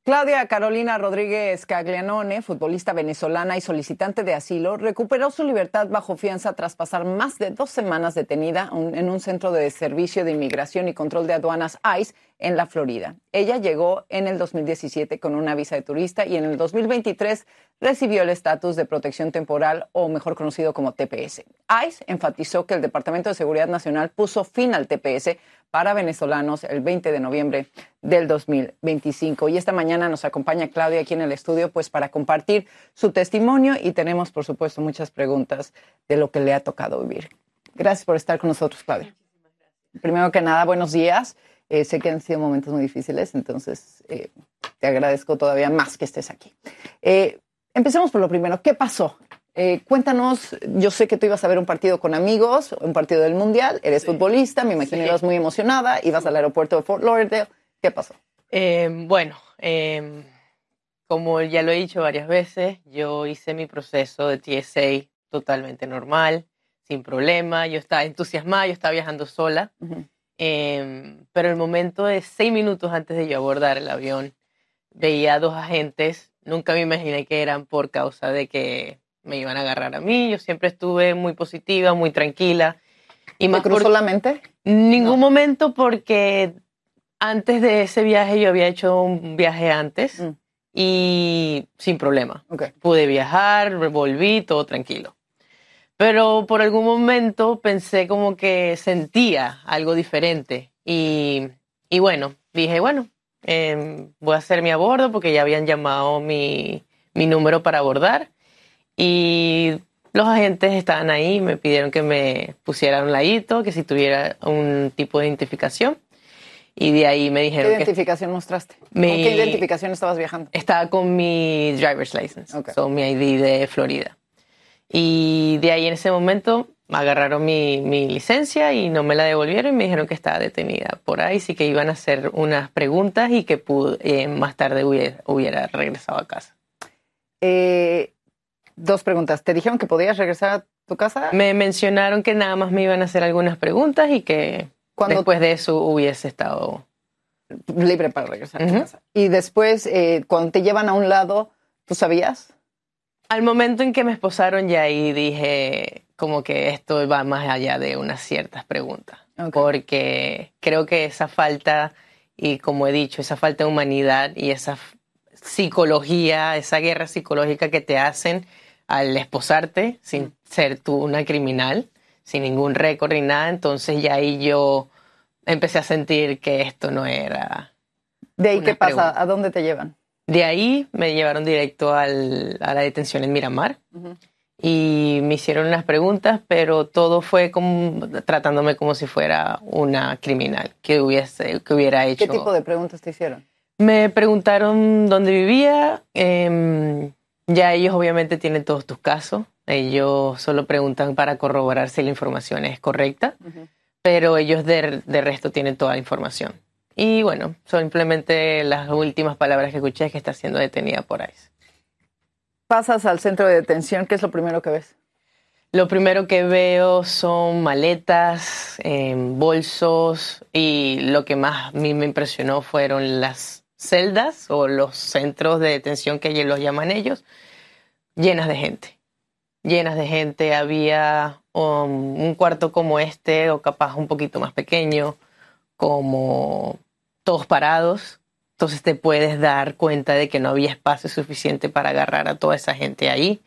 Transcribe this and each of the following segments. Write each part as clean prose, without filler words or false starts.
Claudia Carolina Rodríguez Caglianone, futbolista venezolana y solicitante de asilo, recuperó su libertad bajo fianza tras pasar más de 2 semanas detenida en un centro de servicio de inmigración y control de aduanas ICE en la Florida. Ella llegó en el 2017 con una visa de turista y en el 2023 recibió el estatus de protección temporal, o mejor conocido como TPS. ICE enfatizó que el Departamento de Seguridad Nacional puso fin al TPS para venezolanos el 20 de noviembre del 2025. Y esta mañana nos acompaña Claudia aquí en el estudio pues para compartir su testimonio y tenemos, por supuesto, muchas preguntas de lo que le ha tocado vivir. Gracias por estar con nosotros, Claudia. Primero que nada, buenos días. Sé que han sido momentos muy difíciles, entonces te agradezco todavía más que estés aquí. Empecemos por lo primero. ¿Qué pasó? Cuéntanos, yo sé que tú ibas a ver un partido con amigos, un partido del Mundial, eres futbolista, me imagino que ibas muy emocionada, ibas al aeropuerto de Fort Lauderdale. ¿Qué pasó? Como ya lo he dicho varias veces, yo hice mi proceso de TSA totalmente normal, sin problema, yo estaba entusiasmada, yo estaba viajando sola, pero el momento de 6 minutos antes de yo abordar el avión, veía a 2 agentes, nunca me imaginé que eran por causa de que me iban a agarrar a mí. Yo siempre estuve muy positiva, muy tranquila. Y ¿te cruzó la mente? Ningún momento, porque antes de ese viaje yo había hecho un viaje antes y sin problema. Okay. Pude viajar, volví, todo tranquilo. Pero por algún momento pensé como que sentía algo diferente. Y bueno, dije, voy a hacer mi abordo porque ya habían llamado mi número para abordar. Y los agentes estaban ahí, me pidieron que me pusiera a un ladito, que si tuviera un tipo de identificación. Y de ahí me dijeron ¿Qué identificación mostraste? ¿Con qué identificación estabas viajando? Estaba con mi driver's license, okay. Mi ID de Florida. Y de ahí en ese momento me agarraron mi licencia y no me la devolvieron y me dijeron que estaba detenida por ahí, sí que iban a hacer unas preguntas y que más tarde hubiera regresado a casa. 2 preguntas. ¿Te dijeron que podías regresar a tu casa? Me mencionaron que nada más me iban a hacer algunas preguntas y que después de eso hubiese estado libre para regresar a tu casa. Y después, cuando te llevan a un lado, ¿tú sabías? Al momento en que me esposaron, ya ahí dije como que esto va más allá de unas ciertas preguntas. Okay. Porque creo que esa falta, y como he dicho, esa falta de humanidad y esa psicología, esa guerra psicológica que te hacen al esposarte sin ser tú una criminal, sin ningún récord ni nada, entonces ya ahí yo empecé a sentir que esto no era. ¿De ahí qué pasa? ¿A dónde te llevan? De ahí me llevaron directo a la detención en Miramar y me hicieron unas preguntas, pero todo fue tratándome como si fuera una criminal que hubiera hecho. ¿Qué tipo de preguntas te hicieron? Me preguntaron dónde vivía. Ya ellos obviamente tienen todos tus casos. Ellos solo preguntan para corroborar si la información es correcta, pero ellos de resto tienen toda la información. Y bueno, simplemente las últimas palabras que escuché es que está siendo detenida por ICE. Pasas al centro de detención, ¿qué es lo primero que ves? Lo primero que veo son maletas, bolsos, y lo que más a mí me impresionó fueron las celdas o los centros de detención que los llaman ellos, llenas de gente. Llenas de gente, había un cuarto como este o capaz un poquito más pequeño, como todos parados. Entonces te puedes dar cuenta de que no había espacio suficiente para agarrar a toda esa gente ahí.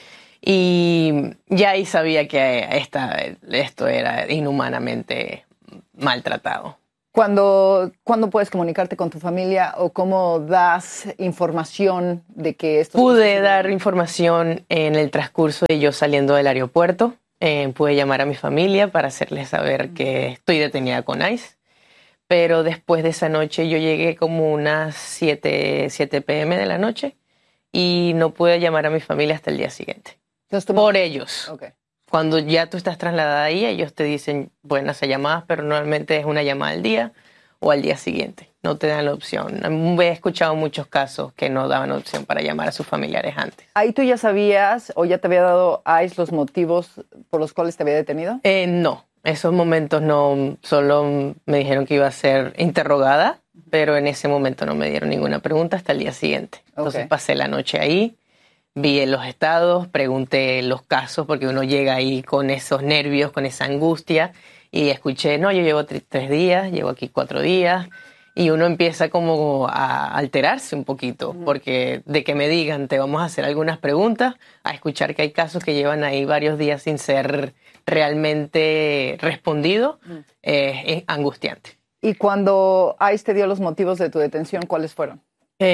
Y ya ahí sabía que esto era inhumanamente maltratado. ¿Cuándo puedes comunicarte con tu familia o cómo das información de que esto? Pude dar información en el transcurso de yo saliendo del aeropuerto. Pude llamar a mi familia para hacerles saber que estoy detenida con ICE. Pero después de esa noche yo llegué como unas 7 p.m. de la noche y no pude llamar a mi familia hasta el día siguiente. Por ellos. Okay. Cuando ya tú estás trasladada ahí, ellos te dicen, pueden hacer llamadas, pero normalmente es una llamada al día o al día siguiente. No te dan la opción. He escuchado muchos casos que no daban opción para llamar a sus familiares antes. ¿Ahí tú ya sabías o ya te había dado ICE los motivos por los cuales te había detenido? No. Esos momentos no, solo me dijeron que iba a ser interrogada pero en ese momento no me dieron ninguna pregunta hasta el día siguiente. Entonces pasé la noche ahí, vi los estados, pregunté los casos, porque uno llega ahí con esos nervios, con esa angustia, y escuché, no, yo llevo 3 días, llevo aquí 4 días, y uno empieza como a alterarse un poquito, porque de que me digan, te vamos a hacer algunas preguntas, a escuchar que hay casos que llevan ahí varios días sin ser realmente respondidos, es angustiante. Y cuando ICE te dio los motivos de tu detención, ¿cuáles fueron?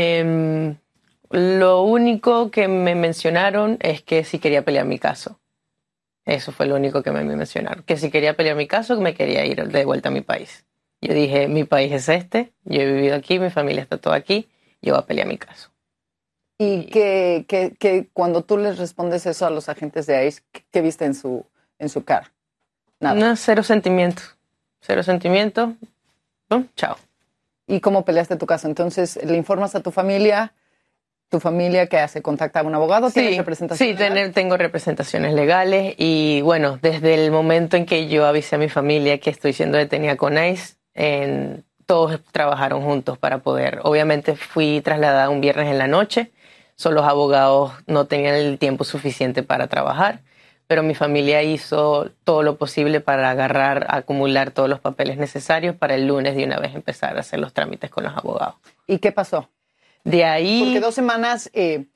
Lo único que me mencionaron es que si quería pelear mi caso. Eso fue lo único que me mencionaron. Que si quería pelear mi caso, que me quería ir de vuelta a mi país. Yo dije, mi país es este, yo he vivido aquí, mi familia está toda aquí, yo voy a pelear mi caso. Y que cuando tú les respondes eso a los agentes de ICE, ¿qué viste en su cara? Nada. No, cero sentimiento. Cero sentimiento. Chao. ¿Y cómo peleaste tu caso? Entonces, ¿le informas a tu familia? ¿Tu familia qué hace? ¿Contacta a un abogado? ¿Tienes representación legal? Tengo representaciones legales y bueno, desde el momento en que yo avisé a mi familia que estoy siendo detenida con ICE, todos trabajaron juntos para poder. Obviamente fui trasladada un viernes en la noche, los abogados no tenían el tiempo suficiente para trabajar, pero mi familia hizo todo lo posible para acumular todos los papeles necesarios para el lunes de una vez empezar a hacer los trámites con los abogados. ¿Y qué pasó? De ahí... Porque 2 semanas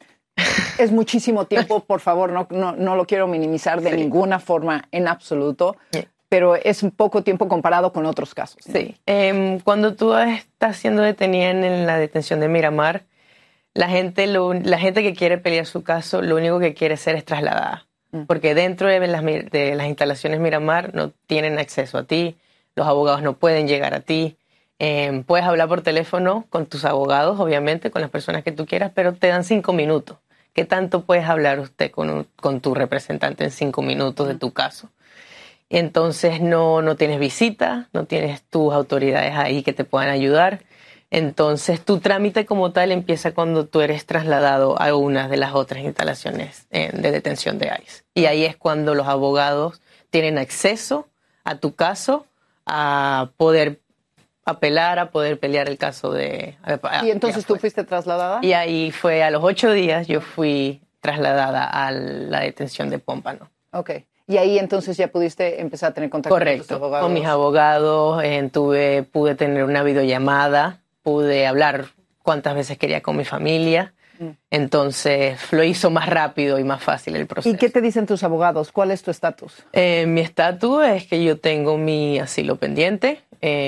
es muchísimo tiempo, por favor, no lo quiero minimizar de ninguna forma en absoluto, pero es un poco tiempo comparado con otros casos, ¿no? Sí. Cuando tú estás siendo detenida en la detención de Miramar, la gente que quiere pelear su caso, lo único que quiere ser es trasladada. Porque dentro de las instalaciones Miramar no tienen acceso a ti, los abogados no pueden llegar a ti. Puedes hablar por teléfono con tus abogados, obviamente, con las personas que tú quieras, pero te dan 5 minutos. ¿Qué tanto puedes hablar usted con tu representante en 5 minutos de tu caso? Y entonces no tienes visita, no tienes tus autoridades ahí que te puedan ayudar. Entonces tu trámite como tal empieza cuando tú eres trasladado a una de las otras instalaciones de detención de ICE. Y ahí es cuando los abogados tienen acceso a tu caso, a poder apelar, a poder pelear el caso de... ¿Y entonces tú fuiste trasladada? Y ahí fue a los 8 días yo fui trasladada a la detención de Pómpano. Ok. Y ahí entonces ya pudiste empezar a tener contacto con tus abogados. Con mis abogados, pude tener una videollamada, pude hablar cuantas veces quería con mi familia. Entonces lo hizo más rápido y más fácil el proceso. ¿Y qué te dicen tus abogados? ¿Cuál es tu estatus? Mi estatus es que yo tengo mi asilo pendiente.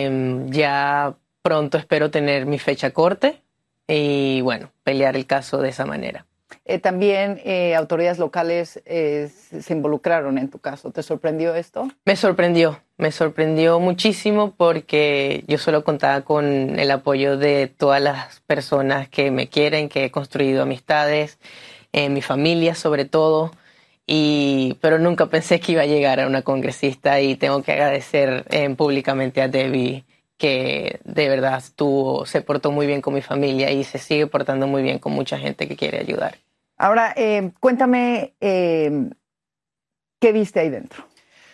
Ya pronto espero tener mi fecha corte y bueno, pelear el caso de esa manera. También autoridades locales se involucraron en tu caso. ¿Te sorprendió esto? Me sorprendió muchísimo porque yo solo contaba con el apoyo de todas las personas que me quieren, que he construido amistades, mi familia sobre todo, pero nunca pensé que iba a llegar a una congresista y tengo que agradecer públicamente a Debbie, que de verdad se portó muy bien con mi familia y se sigue portando muy bien con mucha gente que quiere ayudar. Ahora, cuéntame, ¿qué viste ahí dentro?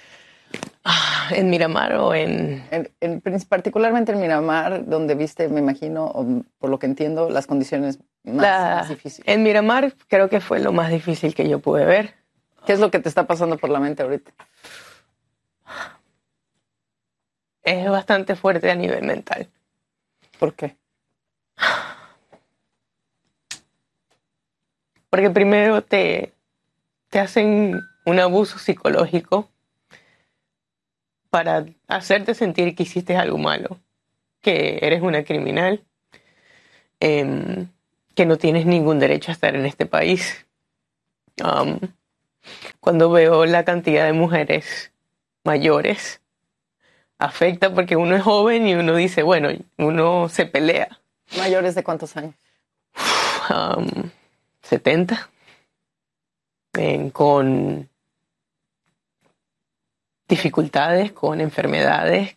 ¿En Miramar o particularmente en Miramar, donde viste, me imagino, o por lo que entiendo, las condiciones más difíciles? En Miramar creo que fue lo más difícil que yo pude ver. ¿Qué es lo que te está pasando por la mente ahorita? Es bastante fuerte a nivel mental. ¿Por qué? Porque primero te hacen un abuso psicológico para hacerte sentir que hiciste algo malo, que eres una criminal, que no tienes ningún derecho a estar en este país. Cuando veo la cantidad de mujeres mayores, afecta porque uno es joven y uno dice, bueno, uno se pelea. ¿Mayores de cuántos años? 70, con dificultades, con enfermedades,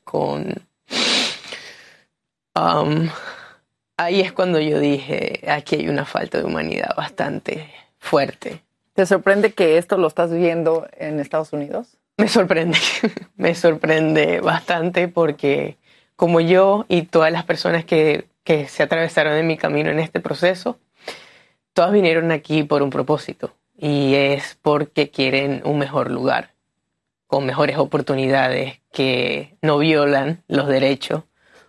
ahí es cuando yo dije, aquí hay una falta de humanidad bastante fuerte. ¿Te sorprende que esto lo estás viendo en Estados Unidos? Me sorprende bastante porque como yo y todas las personas que que se atravesaron en mi camino en este proceso, todas vinieron aquí por un propósito, y es porque quieren un mejor lugar, con mejores oportunidades, que no violan los derechos.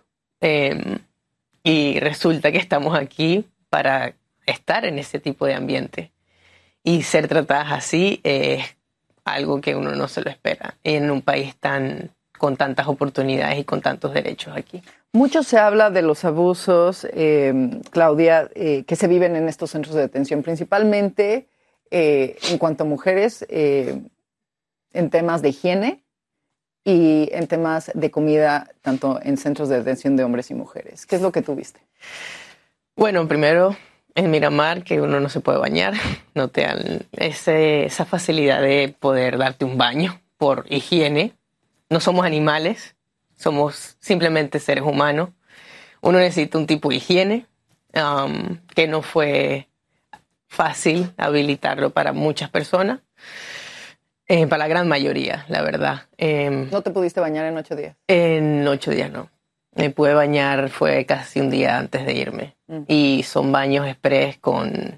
Y resulta que estamos aquí para estar en ese tipo de ambiente. Y ser tratadas así es algo que uno no se lo espera en un país con tantas oportunidades y con tantos derechos aquí. Mucho se habla de los abusos, Claudia, que se viven en estos centros de detención, principalmente en cuanto a mujeres, en temas de higiene y en temas de comida, tanto en centros de detención de hombres y mujeres. ¿Qué es lo que tú viste? Bueno, primero, en Miramar, que uno no se puede bañar, no te dan esa facilidad de poder darte un baño por higiene. No somos animales, somos simplemente seres humanos. Uno necesita un tipo de higiene que no fue fácil habilitarlo para muchas personas, para la gran mayoría, la verdad. ¿No te pudiste bañar en 8 días? En 8 días no. Me pude bañar, fue casi un día antes de irme. Y son baños express con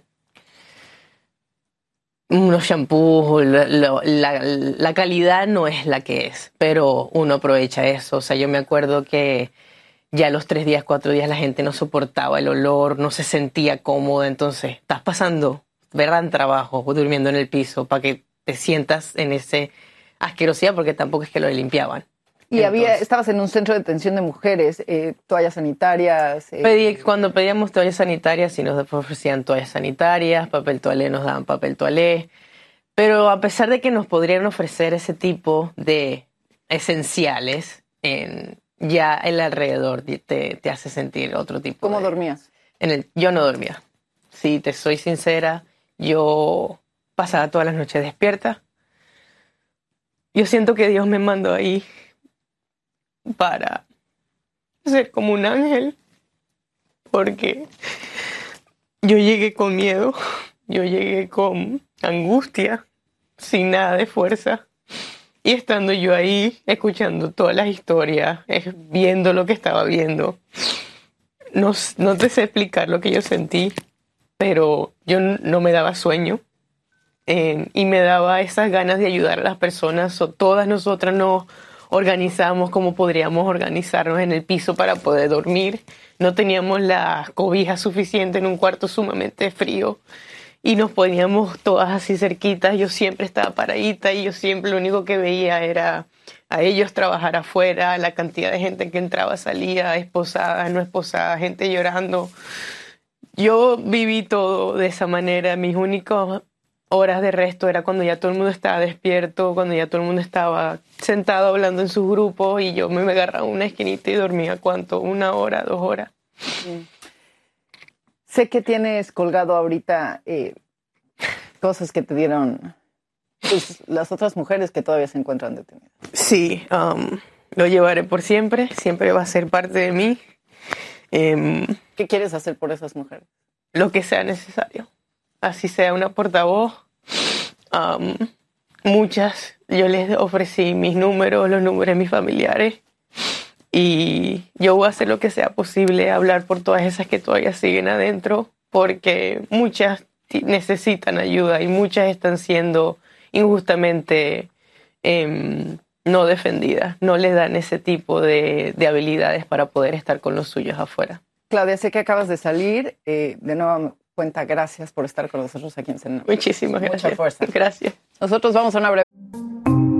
unos shampoos, la calidad no es la que es, pero uno aprovecha eso. O sea, yo me acuerdo que ya a los 3 días, 4 días la gente no soportaba el olor, no se sentía cómoda. Entonces, estás pasando gran trabajo durmiendo en el piso para que te sientas en ese asquerosidad, porque tampoco es que lo limpiaban. Y estabas en un centro de detención de mujeres, toallas sanitarias. Cuando pedíamos toallas sanitarias, sí nos ofrecían toallas sanitarias, papel toalé, nos daban papel toalé. Pero a pesar de que nos podrían ofrecer ese tipo de esenciales, ya el alrededor te hace sentir otro tipo. ¿Cómo dormías? Yo no dormía. Si te soy sincera, yo pasaba todas las noches despierta. Yo siento que Dios me mandó ahí para ser como un ángel, porque yo llegué con miedo, yo llegué con angustia, sin nada de fuerza, y estando yo ahí, escuchando todas las historias, viendo lo que estaba viendo, no te sé explicar lo que yo sentí, pero yo no me daba sueño, y me daba esas ganas de ayudar a las personas. Todas nosotras nos organizamos como podríamos organizarnos en el piso para poder dormir. No teníamos la cobija suficiente en un cuarto sumamente frío y nos poníamos todas así cerquitas. Yo siempre estaba paradita y yo siempre lo único que veía era a ellos trabajar afuera, la cantidad de gente que entraba, salía, esposada, no esposada, gente llorando. Yo viví todo de esa manera. Mis únicas horas de resto era cuando ya todo el mundo estaba despierto, cuando ya todo el mundo estaba sentado hablando en sus grupos, y yo me agarraba una esquinita y dormía, ¿cuánto? 1 hora, 2 horas. Sé que tienes colgado ahorita cosas que te dieron pues, las otras mujeres que todavía se encuentran detenidas. Sí, lo llevaré por siempre, siempre va a ser parte de mí. ¿Qué quieres hacer por esas mujeres? Lo que sea necesario. Así sea una portavoz. Muchas, yo les ofrecí mis números, los números de mis familiares, y yo voy a hacer lo que sea posible, hablar por todas esas que todavía siguen adentro, porque muchas necesitan ayuda y muchas están siendo injustamente no defendidas, no les dan ese tipo de habilidades para poder estar con los suyos afuera. Claudia, sé que acabas de salir, de nueva cuenta, gracias por estar con nosotros aquí en Senado. Muchísimas gracias. Mucha fuerza. Gracias. Nosotros vamos a una breve